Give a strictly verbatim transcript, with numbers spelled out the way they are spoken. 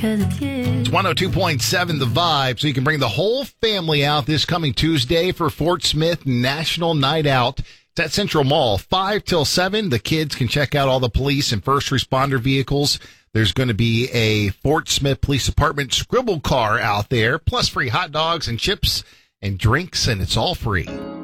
'cause it's you. It's one oh two point seven The Vibe, so you can bring the whole family out this coming Tuesday for Fort Smith National Night Out. It's at Central Mall, five till seven. The kids can check out all the police and first responder vehicles. There's going to be a Fort Smith Police Department scribble car out there, plus free hot dogs and chips and drinks, and it's all free.